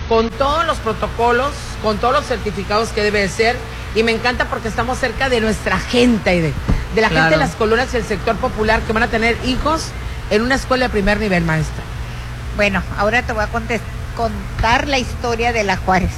con todos los protocolos, con todos los certificados que debe de ser, y me encanta porque estamos cerca de nuestra gente, y de la gente de las colonias y el sector popular que van a tener hijos en una escuela de primer nivel, maestra. Bueno, ahora te voy a contar la historia de la Juárez.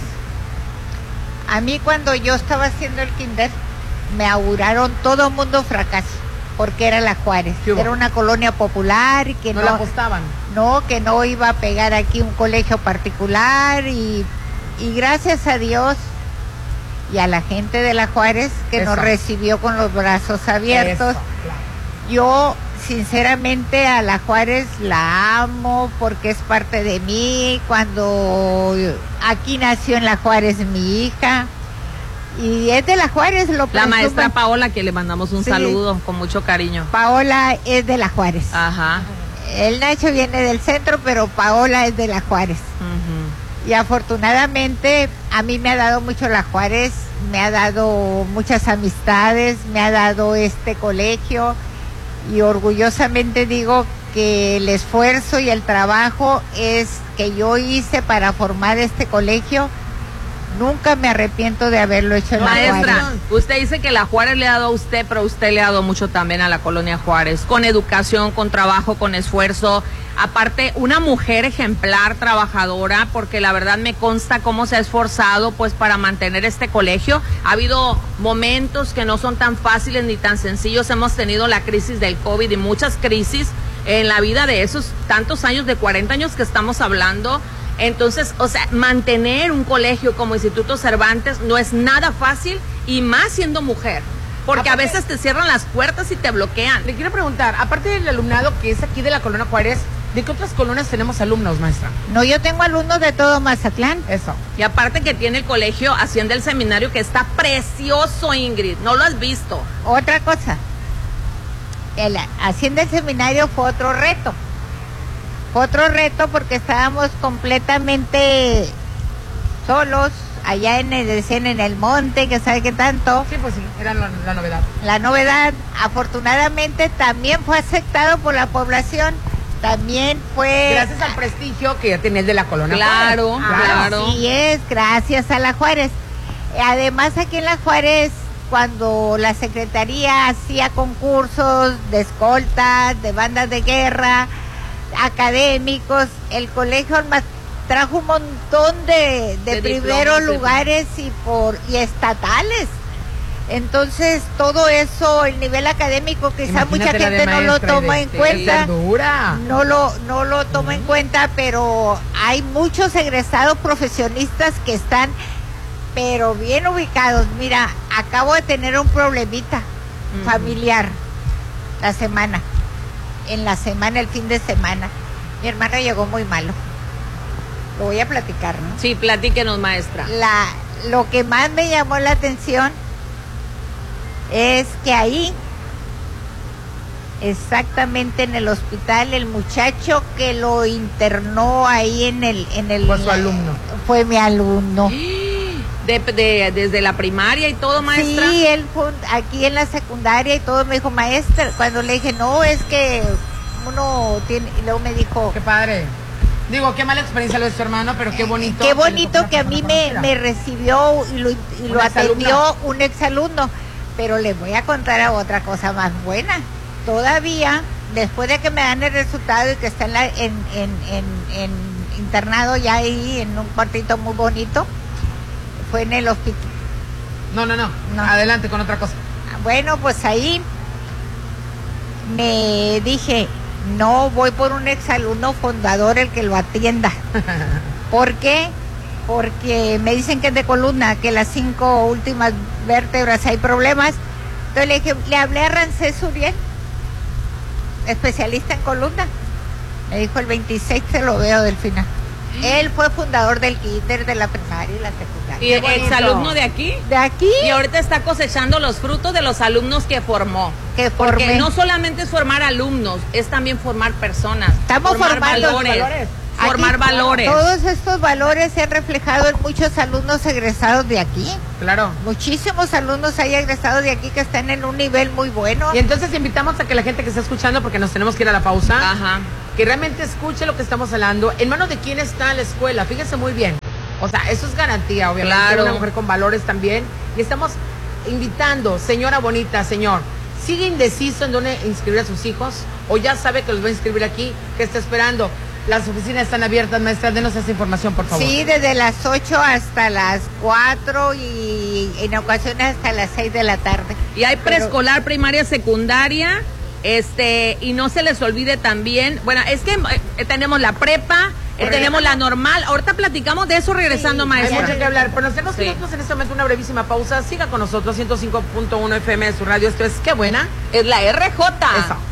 A mí cuando yo estaba haciendo el kinder, me auguraron todo mundo fracaso, porque era la Juárez. Era una colonia popular y que no la apostaban. No, que no iba a pegar aquí un colegio particular y gracias a Dios y a la gente de la Juárez que nos recibió con los brazos abiertos. Eso, claro. Yo sinceramente a la Juárez la amo porque es parte de mí. Cuando aquí nació en la Juárez mi hija y es de la Juárez, lo la maestra Paola, que le mandamos un saludo con mucho cariño. Paola es de la Juárez. Ajá. El Nacho viene del centro, pero Paola es de la Juárez. Y afortunadamente a mí me ha dado mucho la Juárez, me ha dado muchas amistades, me ha dado este colegio, y orgullosamente digo que el esfuerzo y el trabajo que yo hice para formar este colegio, nunca me arrepiento de haberlo hecho en la Juárez. Maestra, usted dice que la Juárez le ha dado a usted, pero usted le ha dado mucho también a la colonia Juárez, con educación, con trabajo, con esfuerzo. Aparte, una mujer ejemplar, trabajadora, porque la verdad me consta cómo se ha esforzado pues para mantener este colegio. Ha habido momentos que no son tan fáciles ni tan sencillos. Hemos tenido la crisis del COVID y muchas crisis en la vida de esos tantos años, de 40 años que estamos hablando. Entonces, o sea, mantener un colegio como Instituto Cervantes no es nada fácil, y más siendo mujer, porque aparte, a veces te cierran las puertas y te bloquean. Le quiero preguntar, aparte del alumnado que es aquí de la colonia Juárez, ¿de qué otras colonias tenemos alumnos, maestra? No, yo tengo alumnos de todo Mazatlán. Eso. Y aparte que tiene el colegio Hacienda del Seminario, que está precioso, Ingrid, ¿no lo has visto? Otra cosa, el Hacienda del Seminario fue otro reto. Otro reto porque estábamos completamente solos, allá en el monte, que sabe qué tanto. Sí, pues sí, era la novedad. La novedad, afortunadamente, también fue aceptado por la población, también fue... Gracias al prestigio que ya tenés de la colonia Claro, Juárez. claro. Así es, gracias a la Juárez. Además, aquí en la Juárez, cuando la Secretaría hacía concursos de escoltas, de bandas de guerra, académicos, el colegio trajo un montón de primeros lugares y estatales. Entonces todo eso, el nivel académico, quizá mucha gente no lo toma en cuenta, no lo toma en cuenta, pero hay muchos egresados profesionistas que están pero bien ubicados. Mira, acabo de tener un problemita familiar el fin de semana. Mi hermano llegó muy malo. Lo voy a platicar, ¿no? Sí, platíquenos, maestra. Lo que más me llamó la atención es que ahí, exactamente en el hospital, el muchacho que lo internó ahí en el fue su alumno. Fue mi alumno. Desde la primaria y todo, maestra. Sí, él fue aquí en la secundaria y todo. Me dijo, maestra, cuando le dije, no, es que uno tiene, y luego me dijo, qué padre. Digo, qué mala experiencia lo de su hermano, pero qué bonito. Qué bonito que a mí me recibió y lo atendió un exalumno. Pero les voy a contar a otra cosa más buena. Todavía, después de que me dan el resultado y que está en internado ya ahí en un cuartito muy bonito, fue en el hospital. No. Adelante con otra cosa. Bueno, pues ahí me dije, no voy por un exalumno fundador el que lo atienda. ¿Por qué? Porque me dicen que es de columna, que las 5 últimas vértebras hay problemas. Entonces le hablé a Rancés Uriel, especialista en columna. Me dijo, el 26 se lo veo del final. Él fue fundador del kinder, de la primaria y la secundaria. ¿Y exalumno de aquí? De aquí. Y ahorita está cosechando los frutos de los alumnos que formó. Porque no solamente es formar alumnos, es también formar personas. Estamos formando valores. Formar valores. Todos estos valores se han reflejado en muchos alumnos egresados de aquí. Claro. Muchísimos alumnos hay egresados de aquí que están en un nivel muy bueno. Y entonces invitamos a que la gente que está escuchando, porque nos tenemos que ir a la pausa, ajá, que realmente escuche lo que estamos hablando. ¿En manos de quién está la escuela? Fíjese muy bien. O sea, eso es garantía, obviamente. Claro. Una mujer con valores también. Y estamos invitando, señora bonita, señor, ¿sigue indeciso en dónde inscribir a sus hijos? ¿O ya sabe que los va a inscribir aquí? ¿Qué está esperando? Las oficinas están abiertas, maestra. Denos esa información, por favor. Sí, desde las 8 hasta las 4 y en ocasiones hasta las 6 de la tarde. Y hay preescolar, primaria, secundaria, y no se les olvide también, bueno, es que tenemos la prepa, tenemos la normal. Ahorita platicamos de eso regresando, maestra. Hay mucho que hablar. Pero nos tenemos que irnos en este momento una brevísima pausa. Siga con nosotros, 105.1 FM de su radio. Esto es Qué Buena. Es la RJ. Eso.